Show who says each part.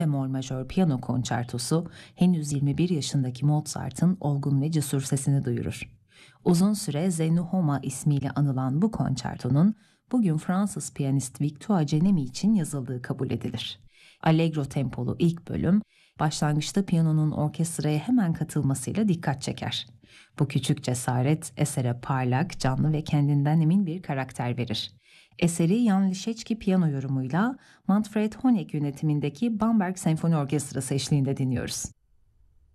Speaker 1: bemol majör piyano konçertosu henüz 21 yaşındaki Mozart'ın olgun ve cesur sesini duyurur. Uzun süre Zenuhoma ismiyle anılan bu konçertonun bugün Fransız piyanist Victoire Cenemi için yazıldığı kabul edilir. Allegro tempolu ilk bölüm, başlangıçta piyanonun orkestraya hemen katılmasıyla dikkat çeker. Bu küçük cesaret esere parlak, canlı ve kendinden emin bir karakter verir. Eseri Jan Liszewski piyano yorumuyla Manfred Honeck yönetimindeki Bamberg Senfoni Orkestrası eşliğinde dinliyoruz.